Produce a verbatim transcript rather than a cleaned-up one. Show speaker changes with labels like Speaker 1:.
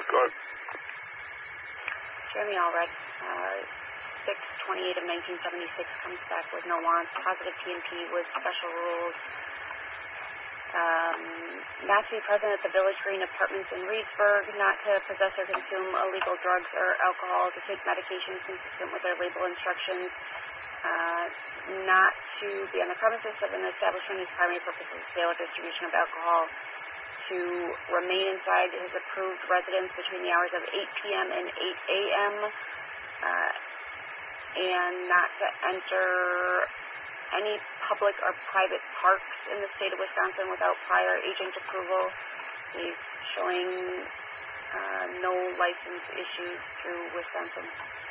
Speaker 1: Go ahead.
Speaker 2: Jeremy Allred, uh, six twenty-eight of nineteen seventy-six, comes back with no wants, positive P and P with special rules. Um, not to be present at the Village Green Apartments in Reedsburg, not to possess or consume illegal drugs or alcohol, to take medications consistent with their label instructions, uh, not to be on the premises of an establishment whose primary purpose is sale or distribution of alcohol, to remain inside his approved residence between the hours of eight p.m. and eight a.m., uh, and not to enter any public or private parks in the state of Wisconsin without prior agent approval. He's showing uh, no license issued through Wisconsin.